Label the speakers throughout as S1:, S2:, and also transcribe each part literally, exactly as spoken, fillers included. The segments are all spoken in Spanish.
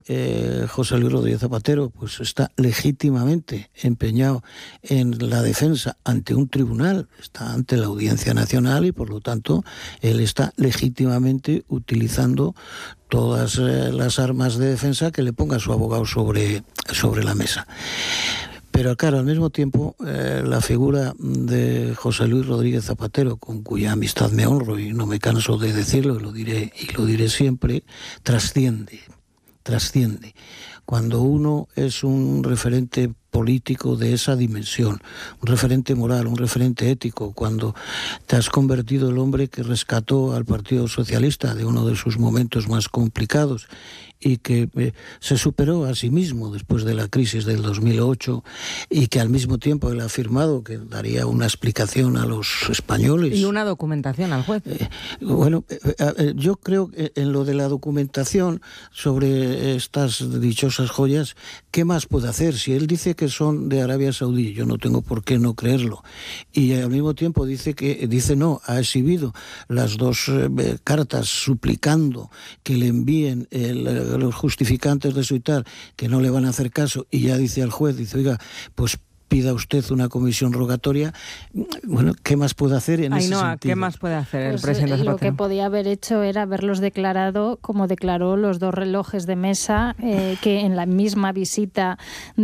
S1: Eh, José Luis Rodríguez Zapatero pues está legítimamente empeñado en la defensa ante un tribunal, está ante la Audiencia Nacional y por lo tanto él está legítimamente utilizando todas eh, las armas de defensa que le ponga su abogado sobre, sobre la mesa. Pero claro, al mismo tiempo, eh, la figura de José Luis Rodríguez Zapatero, con cuya amistad me honro y no me canso de decirlo, y lo diré, y lo diré siempre, trasciende. trasciende. Cuando uno es un referente político de esa dimensión, un referente moral, un referente ético, cuando te has convertido el hombre que rescató al Partido Socialista de uno de sus momentos más complicados y que eh, se superó a sí mismo después de la crisis del dos mil ocho y que al mismo tiempo él ha afirmado que daría una explicación a los españoles.
S2: Y una documentación al juez.
S1: Eh, bueno, eh, eh, yo creo que en lo de la documentación sobre estas dichosas joyas, ¿qué más puede hacer? Si él dice que son de Arabia Saudí, yo no tengo por qué no creerlo. Y al mismo tiempo dice que, dice no, ha exhibido las dos eh, cartas suplicando que le envíen el los justificantes de su y tal, que no le van a hacer caso, y ya dice al juez, dice, oiga, pues pida usted una comisión rogatoria. Bueno, ¿qué más puede hacer en
S2: Ay,
S1: ese
S2: no,
S1: sentido?
S2: ¿Qué más puede hacer el
S3: pues
S2: presidente Zapatero?
S3: Lo que podía haber hecho era haberlos declarado como declaró los dos relojes de mesa eh, que en la misma visita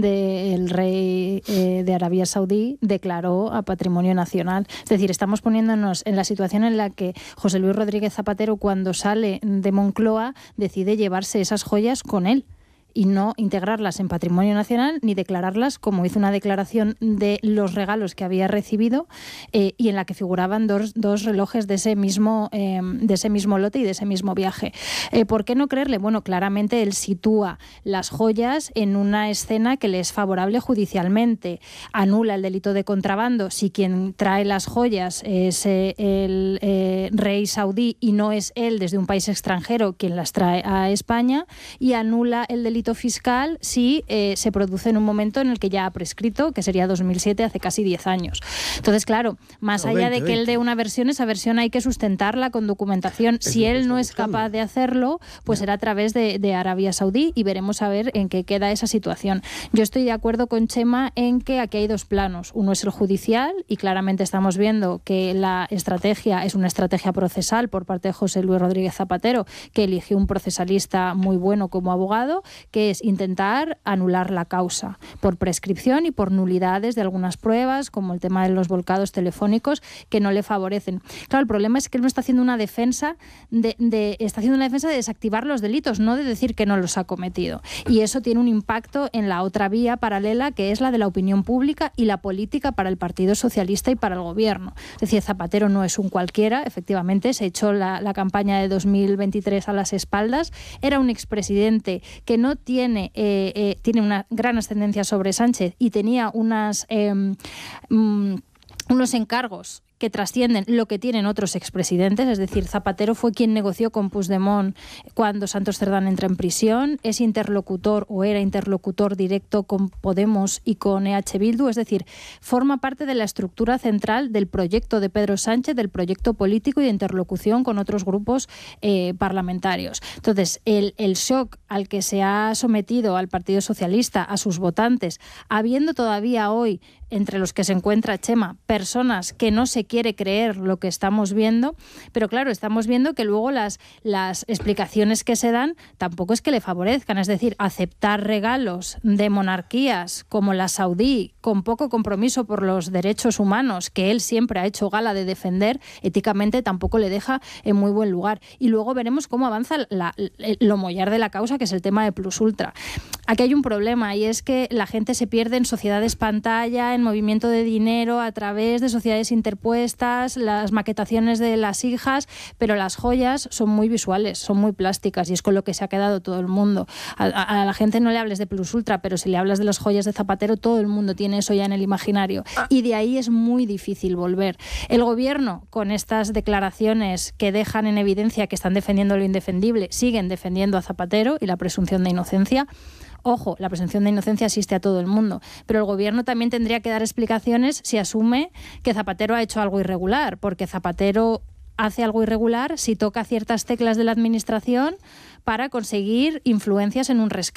S3: del rey eh, de Arabia Saudí declaró a Patrimonio Nacional. Es decir, estamos poniéndonos en la situación en la que José Luis Rodríguez Zapatero, cuando sale de Moncloa, decide llevarse esas joyas con él y no integrarlas en Patrimonio Nacional ni declararlas, como hizo una declaración de los regalos que había recibido eh, y en la que figuraban dos, dos relojes de ese mismo eh, de ese mismo lote y de ese mismo viaje. Eh, ¿Por qué no creerle? Bueno, claramente él sitúa las joyas en una escena que le es favorable judicialmente. Anula el delito de contrabando si quien trae las joyas es eh, el eh, rey saudí y no es él desde un país extranjero quien las trae a España, y anula el delito fiscal si eh, se produce en un momento en el que ya ha prescrito, que sería dos mil siete, hace casi diez años. Entonces, claro, más
S1: no,
S3: allá
S1: veinte,
S3: de que él dé una versión, esa versión hay que sustentarla con documentación. Si él no es capaz de hacerlo, pues será a través de, de Arabia Saudí y veremos a ver en qué queda esa situación. Yo estoy de acuerdo con Chema en que aquí hay dos planos. Uno es el judicial y claramente estamos viendo que la estrategia es una estrategia procesal por parte de José Luis Rodríguez Zapatero, que eligió un procesalista muy bueno como abogado, que es intentar anular la causa por prescripción y por nulidades de algunas pruebas, como el tema de los volcados telefónicos, que no le favorecen. Claro, el problema es que él no está haciendo una defensa de, de, está haciendo una defensa de desactivar los delitos, no de decir que no los ha cometido. Y eso tiene un impacto en la otra vía paralela, que es la de la opinión pública y la política para el Partido Socialista y para el Gobierno. Es decir, Zapatero no es un cualquiera, efectivamente, se echó la, la campaña de dos mil veintitrés a las espaldas, era un expresidente que no tiene, eh, eh, tiene una gran ascendencia sobre Sánchez y tenía unas, eh, mm, unos encargos que trascienden lo que tienen otros expresidentes, es decir, Zapatero fue quien negoció con Puigdemont cuando Santos Cerdán entra en prisión, es interlocutor o era interlocutor directo con Podemos y con E H Bildu, es decir, forma parte de la estructura central del proyecto de Pedro Sánchez, del proyecto político y de interlocución con otros grupos eh, parlamentarios. Entonces, el, el shock al que se ha sometido al Partido Socialista, a sus votantes, habiendo todavía hoy, entre los que se encuentra Chema, personas que no se quiere creer lo que estamos viendo, pero claro, estamos viendo que luego las, las explicaciones que se dan tampoco es que le favorezcan, es decir, aceptar regalos de monarquías como la saudí, con poco compromiso por los derechos humanos, que él siempre ha hecho gala de defender, éticamente tampoco le deja en muy buen lugar. Y luego veremos cómo avanza la, lo mollar de la causa, que es el tema de Plus Ultra. Aquí hay un problema, y es que la gente se pierde en sociedades pantalla, en movimiento de dinero a través de sociedades interpuestas, las maquetaciones de las hijas, pero las joyas son muy visuales, son muy plásticas, y es con lo que se ha quedado todo el mundo. A, a, a la gente no le hables de Plus Ultra, pero si le hablas de las joyas de Zapatero, todo el mundo tiene eso ya en el imaginario, y de ahí es muy difícil volver. El Gobierno, con estas declaraciones que dejan en evidencia que están defendiendo lo indefendible, siguen defendiendo a Zapatero y la presunción de inocencia. Ojo, la presunción de inocencia asiste a todo el mundo, pero el Gobierno también tendría que dar explicaciones si asume que Zapatero ha hecho algo irregular, porque Zapatero hace algo irregular si toca ciertas teclas de la administración para conseguir influencias en un rescate.